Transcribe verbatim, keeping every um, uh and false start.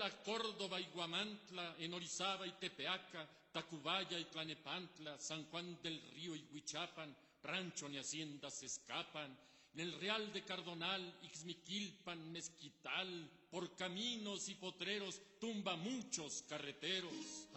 Puebla, Córdoba y Guamantla, en Orizaba y Tepeaca, Tacubaya y Tlanepantla, San Juan del Río y Huichapan, rancho ni hacienda se escapan. En el Real de Cardonal, Ixmiquilpan, Mezquital, por caminos y potreros tumba muchos carreteros.